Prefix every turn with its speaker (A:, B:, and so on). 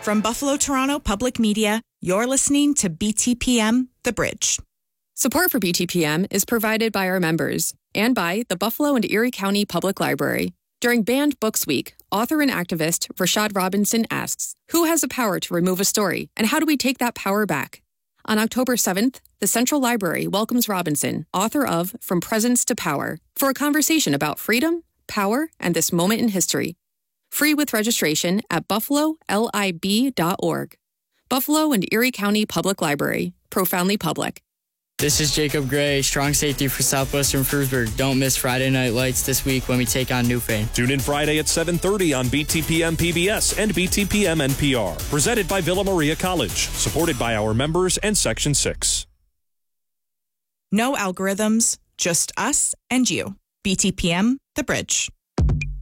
A: From Buffalo Toronto Public Media, you're listening to BTPM The Bridge.
B: Support for BTPM is provided by our members and by the Buffalo and Erie County Public Library. During Banned Books Week, author and activist Rashad Robinson asks, who has the power to remove a story, and how do we take that power back? On October 7th, the Central Library welcomes Robinson, author of From Presence to Power, for a conversation about freedom, power, and this moment in history. Free with registration at buffalolib.org. Buffalo and Erie County Public Library, profoundly public.
C: This is Jacob Gray, strong safety for Southwestern Frewsburg. Don't miss Friday Night Lights this week when we take on Newfane.
D: Tune in Friday at 7:30 on BTPM PBS and BTPM NPR. Presented by Villa Maria College. Supported by our members and Section 6.
A: No algorithms, just us and you. BTPM The Bridge.